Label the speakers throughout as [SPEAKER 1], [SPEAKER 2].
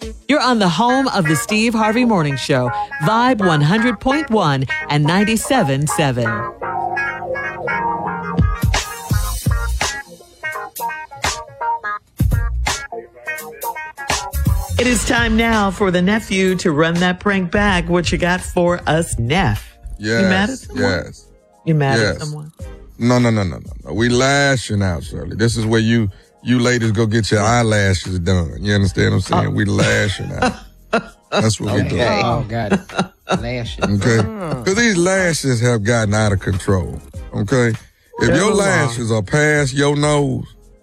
[SPEAKER 1] You're on the home of the Steve Harvey Morning Show, Vibe 100.1 and 97.7. It is time now for the nephew to run that prank back. What you got for us, Neff?
[SPEAKER 2] Yes.
[SPEAKER 1] You mad at someone?
[SPEAKER 2] Yes.
[SPEAKER 1] You mad at someone?
[SPEAKER 2] No. We lashing out, Shirley. This is where you ladies go get your eyelashes done. You understand what I'm saying? We lashing out. That's what we do.
[SPEAKER 3] Oh, got it. Lashes.
[SPEAKER 2] Okay? Because these lashes have gotten out of control. Okay? If your lashes are past your nose,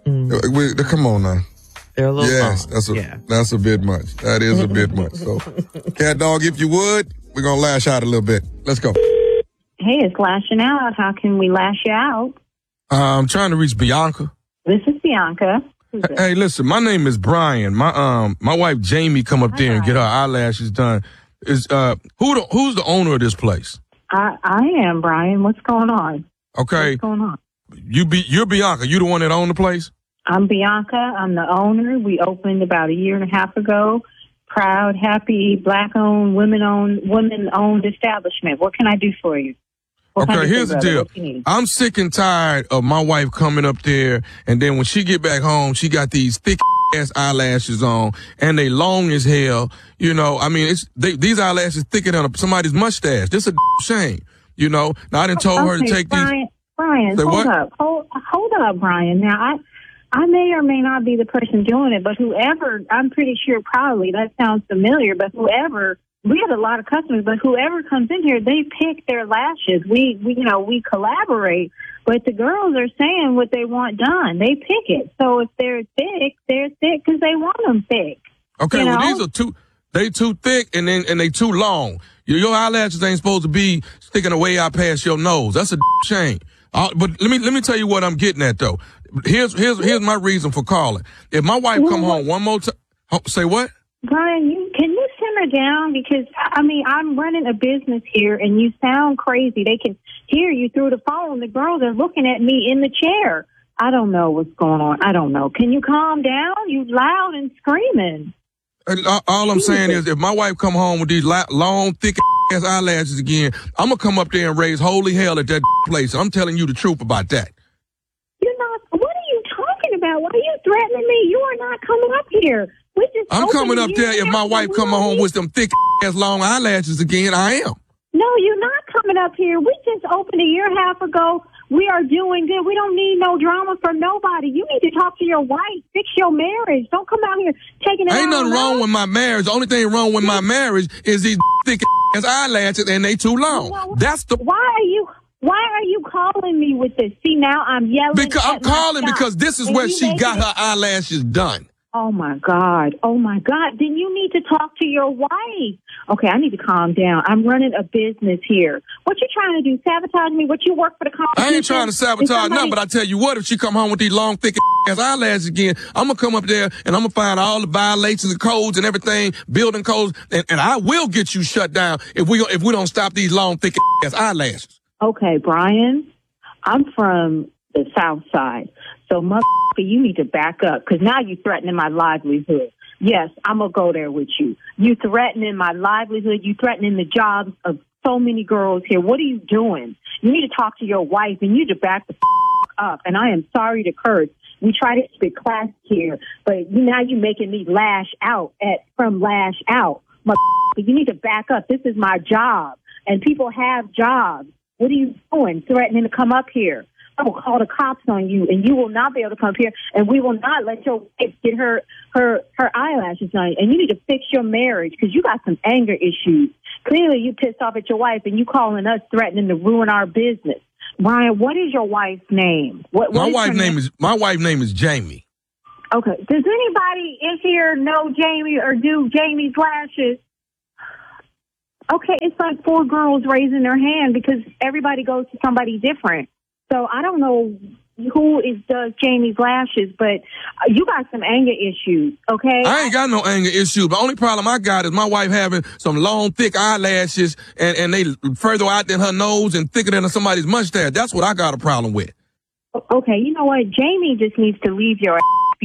[SPEAKER 2] come on now.
[SPEAKER 1] They're a little
[SPEAKER 2] yes,
[SPEAKER 1] long.
[SPEAKER 2] That's a bit much. That is a bit much. So, Cat Dog, if you would, we're going to lash out a little bit. Let's go.
[SPEAKER 4] Hey, it's lashing out. How can we lash you out?
[SPEAKER 5] I'm trying to reach Bianca.
[SPEAKER 4] This is Bianca.
[SPEAKER 5] Hey, listen, my name is Brian. My wife Jamie come up there and get her eyelashes done. Who's the owner of this place?
[SPEAKER 4] I am Brian. What's going on?
[SPEAKER 5] Okay.
[SPEAKER 4] What's going on?
[SPEAKER 5] You're Bianca. You the one that owned the place?
[SPEAKER 4] I'm Bianca. I'm the owner. We opened about a year and a half ago. Proud, happy, black-owned, women-owned establishment. What can I do for you?
[SPEAKER 5] Okay, here's the deal. I'm sick and tired of my wife coming up there, and then when she get back home, she got these thick-ass eyelashes on, and they long as hell. You know, I mean, these eyelashes thicker than somebody's mustache. This is a shame. You know, now I done told her to take
[SPEAKER 4] Brian,
[SPEAKER 5] these.
[SPEAKER 4] Brian, hold up. Hold up, Brian. Now, I may or may not be the person doing it, but whoever, I'm pretty sure probably, that sounds familiar, but whoever, we have a lot of customers, but whoever comes in here, they pick their lashes. We collaborate, but the girls are saying what they want done. They pick it. So if they're thick because they want them thick.
[SPEAKER 5] Okay, well, these are they too thick and they too long. Your eyelashes ain't supposed to be sticking away out past your nose. That's a shame. But let me tell you what I'm getting at though. Here's my reason for calling. If my wife come home one more time, say what?
[SPEAKER 4] Brian, can you simmer down? Because, I'm running a business here, and you sound crazy. They can hear you through the phone. The girls are looking at me in the chair. I don't know what's going on. I don't know. Can you calm down? You loud and screaming.
[SPEAKER 5] All I'm saying is if my wife come home with these long, thick-ass eyelashes again, I'm going to come up there and raise holy hell at that place. I'm telling you the truth about that.
[SPEAKER 4] What are you talking about? Why are you threatening me? You are not coming up here.
[SPEAKER 5] I'm coming up there if my wife come home with them thick-ass long eyelashes again. I am.
[SPEAKER 4] No, you're not coming up here. We just opened a year and a half ago. We are doing good. We don't need no drama from nobody. You need to talk to your wife. Fix your marriage. Don't come out here taking it.
[SPEAKER 5] Ain't nothing wrong with my marriage. The only thing wrong with my marriage is these thick-ass eyelashes, and they too long.
[SPEAKER 4] Well,
[SPEAKER 5] that's the.
[SPEAKER 4] Why are you calling me with this? See, now I'm yelling.
[SPEAKER 5] Because I'm calling because this is where she got her eyelashes done.
[SPEAKER 4] Oh my God. Then you need to talk to your wife. Okay, I need to calm down. I'm running a business here. What you trying to do? Sabotage me? What, you work for the company?
[SPEAKER 5] I ain't trying to sabotage nothing, but I tell you what, if she come home with these long, thick ass eyelashes again, I'm going to come up there and I'm going to find all the violations and codes and everything, building codes, and I will get you shut down if we don't stop these long, thick ass eyelashes.
[SPEAKER 4] Okay, Brian, I'm from the South Side. So, you need to back up because now you're threatening my livelihood. Yes, I'm going to go there with you. You threatening my livelihood. You threatening the jobs of so many girls here. What are you doing? You need to talk to your wife and you need to back the up. And I am sorry to curse. We try to keep it classy here, but now you're making me lash out from lash out. You need to back up. This is my job, and people have jobs. What are you doing? Threatening to come up here. I will call the cops on you, and you will not be able to come up here, and we will not let your wife get her eyelashes done. And you need to fix your marriage because you got some anger issues. Clearly, you pissed off at your wife, and you calling us threatening to ruin our business. Brian, what is your wife's name?
[SPEAKER 5] My wife's name is Jamie.
[SPEAKER 4] Okay. Does anybody in here know Jamie or do Jamie's lashes? Okay, it's like 4 girls raising their hand because everybody goes to somebody different. So I don't know who does Jamie's lashes, but you got some anger issues, okay?
[SPEAKER 5] I ain't got no anger issues. The only problem I got is my wife having some long, thick eyelashes, and they further out than her nose and thicker than somebody's mustache. That's what I got a problem with.
[SPEAKER 4] Okay, you know what? Jamie just needs to leave your ass because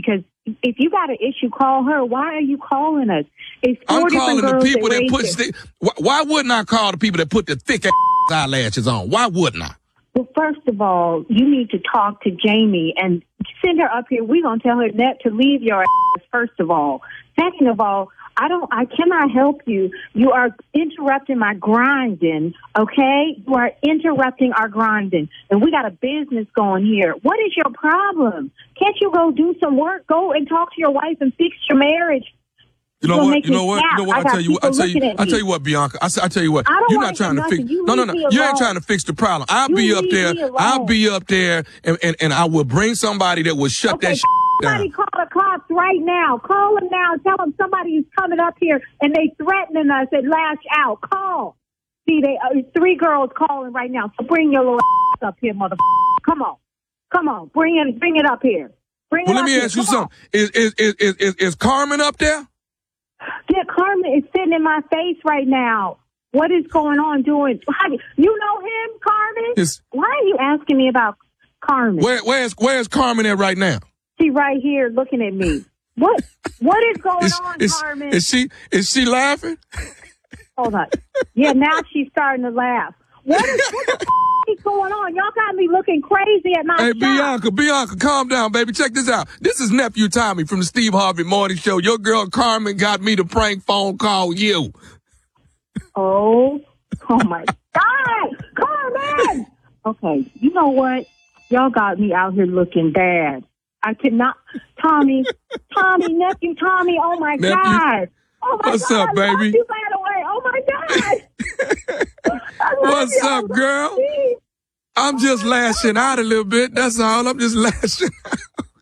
[SPEAKER 4] if you got an issue, call her. Why are you calling us? It's four
[SPEAKER 5] I'm calling
[SPEAKER 4] different
[SPEAKER 5] the
[SPEAKER 4] girls
[SPEAKER 5] people that put
[SPEAKER 4] raised
[SPEAKER 5] why wouldn't I call the people that put the thick eyelashes on? Why wouldn't I?
[SPEAKER 4] Well, first of all, you need to talk to Jamie and send her up here. We're going to tell her to leave your ass, first of all. Second of all, I cannot help you. You are interrupting my grinding, okay? You are interrupting our grinding. And we got a business going here. What is your problem? Can't you go do some work? Go and talk to your wife and fix your marriage.
[SPEAKER 5] You know what? I tell you what, Bianca. I tell you what. You're not trying to fix. No. You ain't trying to fix the problem. I'll be up there, and I will bring somebody that will shut that shit down.
[SPEAKER 4] Somebody call the cops right now. Call them now. Tell them somebody is coming up here and they threatening us and lash out. Call. See, three girls calling right now. So bring your little ass up here, motherfucker. Come on. Bring it up here.
[SPEAKER 5] Well, let me ask you something. Is Carmen up there?
[SPEAKER 4] Yeah, Carmen is sitting in my face right now. What is going on doing? You know him, Carmen? Why are you asking me about Carmen?
[SPEAKER 5] Where's Carmen at right now?
[SPEAKER 4] She right here looking at me. What is going on, Carmen?
[SPEAKER 5] Is she laughing?
[SPEAKER 4] Hold on. Yeah, now she's starting to laugh. What the is going on? Y'all got me looking crazy at my shop.
[SPEAKER 5] Bianca, calm down, baby. Check this out. This is Nephew Tommy from the Steve Harvey Morning Show. Your girl Carmen got me to prank phone call you.
[SPEAKER 4] Oh my God, Carmen! Okay, you know what? Y'all got me out here looking bad. I cannot. Tommy, nephew Tommy. Oh my God. Oh my
[SPEAKER 5] What's
[SPEAKER 4] God,
[SPEAKER 5] up, baby?
[SPEAKER 4] I love you, by the way. Oh my God.
[SPEAKER 5] What's up, girl? I'm just lashing out a little bit. That's all. I'm just lashing out.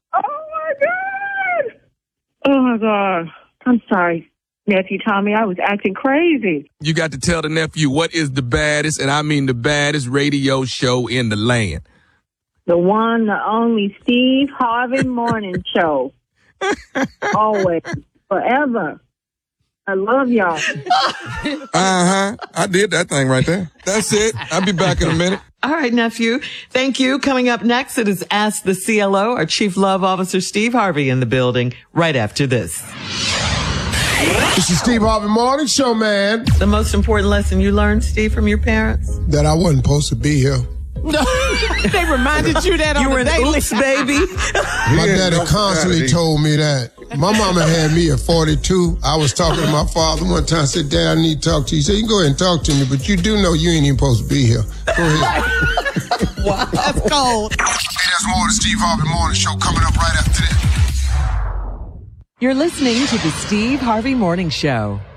[SPEAKER 4] Oh my God. I'm sorry, nephew Tommy. I was acting crazy.
[SPEAKER 5] You got to tell the nephew what is the baddest, and I mean the baddest radio show in the land.
[SPEAKER 4] The one, the only Steve Harvey Morning Show. Always. Forever. I love y'all.
[SPEAKER 2] I did that thing right there. That's it. I'll be back in a minute.
[SPEAKER 1] All right, nephew. Thank you. Coming up next, it is Ask the CLO. Our Chief Love Officer, Steve Harvey, in the building right after this.
[SPEAKER 6] This is Steve Harvey Morning Show, man.
[SPEAKER 1] The most important lesson you learned, Steve, from your parents?
[SPEAKER 6] That I wasn't supposed to be here.
[SPEAKER 3] They reminded you that
[SPEAKER 1] you were an oops, baby.
[SPEAKER 6] My daddy constantly told me that. My mama had me at 42. I was talking to my father one time. I said, Dad, I need to talk to you. He said, you can go ahead and talk to me, but you do know you ain't even supposed to be here. Go ahead.
[SPEAKER 3] Wow, that's cold.
[SPEAKER 6] Hey, there's more of the Steve Harvey Morning Show coming up right after this.
[SPEAKER 1] You're listening to the Steve Harvey Morning Show.